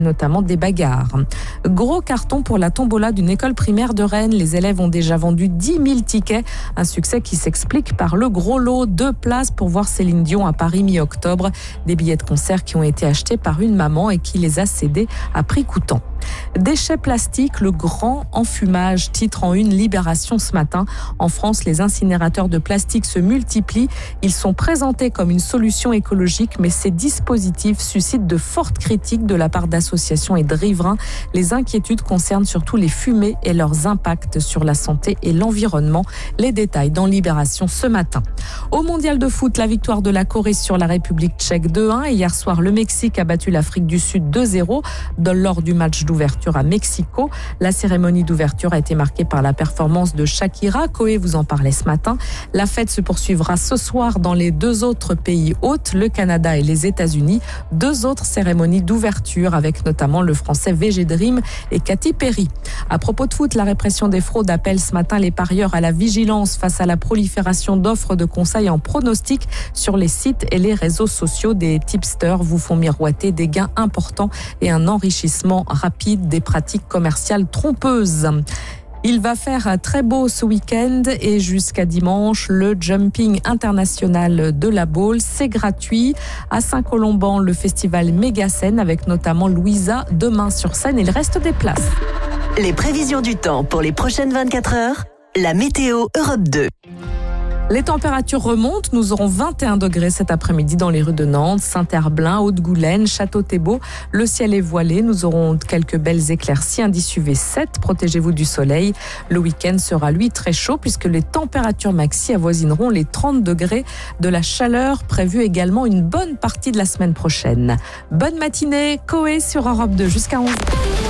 notamment des bagarres. Gros carton pour la tombola d'une école primaire de Rennes. Les élèves ont déjà vendu 10 000 tickets. Un succès qui s'explique par le gros lot. 2 places pour voir Céline Dion à Paris mi-octobre. Des billets de concert qui ont été achetés par une maman et qui les a cédés à prix coûtant. Déchets plastiques, le grand enfumage, titre en une Libération ce matin. En France, les incinérateurs de plastique se multiplient. Ils sont présentés comme une solution écologique, mais ces dispositifs suscitent de fortes critiques de la part d'associations et de riverains. Les inquiétudes concernent surtout les fumées et leurs impacts sur la santé et l'environnement. Les détails dans Libération ce matin. Au mondial de foot, la victoire de la Corée sur la République tchèque 2-1. Et hier soir, le Mexique a battu l'Afrique du Sud 2-0 lors du match d'ouverture à Mexico. La cérémonie d'ouverture a été marquée par la performance de Shakira. Koé vous en parlait ce matin. La fête se poursuivra ce soir dans les 2 autres pays hôtes, le Canada et les États-Unis. 2 autres cérémonies d'ouverture avec notamment le français VG Dream et Katy Perry. À propos de foot, la répression des fraudes appelle ce matin les parieurs à la vigilance face à la prolifération d'offres de conseils en pronostic sur les sites et les réseaux sociaux. Des tipsters vous font miroiter des gains importants et un enrichissement rapide des pratiques commerciales trompeuses. Il va faire très beau ce week-end et jusqu'à dimanche, le jumping international de la Baule, c'est gratuit. À Saint-Colomban, le festival Méga-Scène avec notamment Louisa demain sur scène. Il reste des places. Les prévisions du temps pour les prochaines 24 heures, la météo Europe 2. Les températures remontent. Nous aurons 21 degrés cet après-midi dans les rues de Nantes, Saint-Herblain, Haute-Goulaine, Château-Thiebaut. Le ciel est voilé. Nous aurons quelques belles éclaircies. Indice UV 7. Protégez-vous du soleil. Le week-end sera, lui, très chaud puisque les températures maxi avoisineront les 30 degrés. De la chaleur prévue également une bonne partie de la semaine prochaine. Bonne matinée. Koé sur Europe 2 jusqu'à 11h.